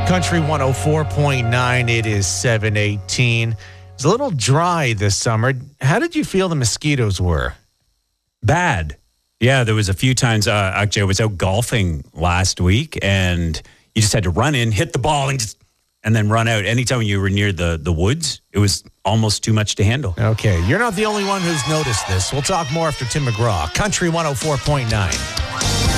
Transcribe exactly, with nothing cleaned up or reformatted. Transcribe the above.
Country one oh four point nine, it is seven eighteen. It's a little dry this summer. How did you feel the mosquitoes were? Bad. Yeah, there was a few times, uh, actually, I was out golfing last week, and you just had to run in, hit the ball, and just, and then run out. Anytime you were near the, the woods, it was almost too much to handle. Okay, you're not the only one who's noticed this. We'll talk more after Tim McGraw. Country one oh four point nine.